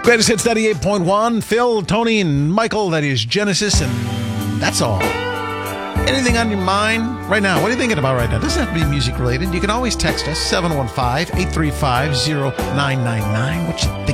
Greatest Hits 98.1. Phil, Tony, and Michael. That is Genesis, and that's all. Anything on your mind right now? What are you thinking about right now? It doesn't have to be music related. You can always text us, 715-835-0999. What you think?